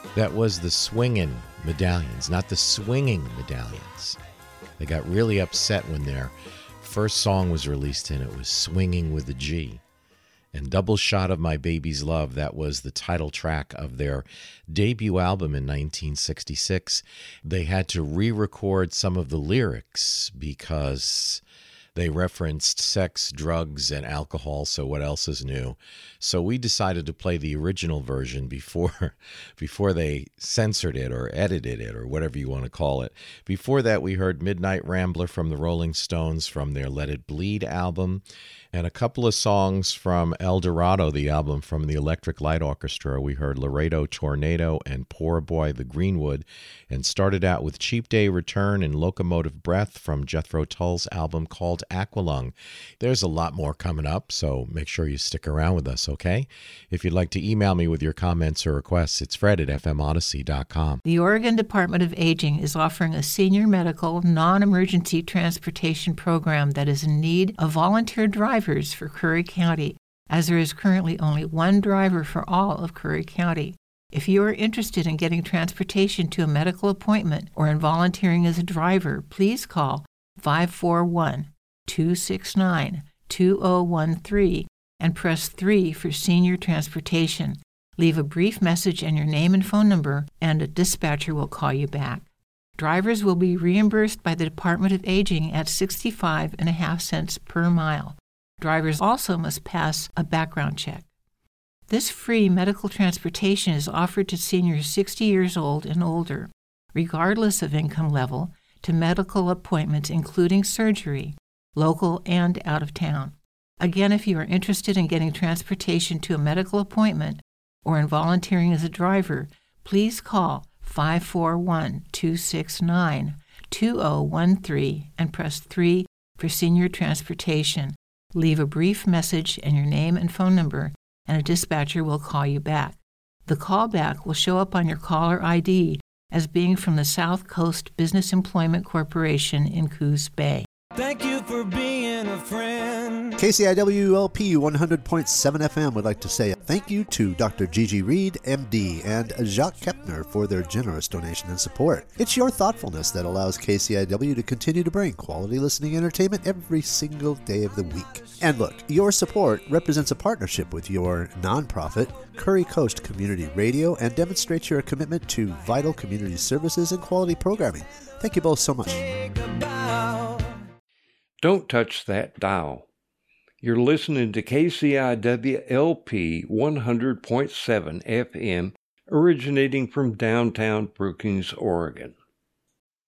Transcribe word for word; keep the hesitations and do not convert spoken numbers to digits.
That was the Swingin' Medallions, not the Swinging Medallions. They got really upset when their first song was released and it was Swinging with a G. And Double Shot of My Baby's Love, that was the title track of their debut album in nineteen sixty-six. They had to re-record some of the lyrics because they referenced sex, drugs, and alcohol, so what else is new? So we decided to play the original version before before they censored it or edited it or whatever you want to call it. Before that, we heard Midnight Rambler from the Rolling Stones from their Let It Bleed album, and a couple of songs from El Dorado, the album from the Electric Light Orchestra. We heard Laredo Tornado and Poor Boy the Greenwood, and started out with Cheap Day Return and Locomotive Breath from Jethro Tull's album called Aqualung. There's a lot more coming up, so make sure you stick around with us, okay? If you'd like to email me with your comments or requests, it's Fred at f m odyssey dot com. The Oregon Department of Aging is offering a senior medical, non-emergency transportation program that is in need of volunteer drivers for Curry County, as there is currently only one driver for all of Curry County. If you are interested in getting transportation to a medical appointment or in volunteering as a driver, please call five four one, two six nine, two zero one three and press three for senior transportation. Leave a brief message and your name and phone number, and a dispatcher will call you back. Drivers will be reimbursed by the Department of Aging at sixty-five and a half cents per mile. Drivers also must pass a background check. This free medical transportation is offered to seniors sixty years old and older, regardless of income level, to medical appointments including surgery, local and out of town. Again, if you are interested in getting transportation to a medical appointment or in volunteering as a driver, please call five four one, two six nine, two zero one three and press three for senior transportation. Leave a brief message and your name and phone number, and a dispatcher will call you back. The callback will show up on your caller I D as being from the South Coast Business Employment Corporation in Coos Bay. Thank you for being a friend. K C I W L P one hundred point seven F M would like to say thank you to Doctor Gigi Reed, M D, and Jacques Kepner for their generous donation and support. It's your thoughtfulness that allows K C I W to continue to bring quality listening entertainment every single day of the week. And look, your support represents a partnership with your nonprofit, Curry Coast Community Radio, and demonstrates your commitment to vital community services and quality programming. Thank you both so much. Don't touch that dial. You're listening to K C I W L P one hundred point seven F M, originating from downtown Brookings, Oregon.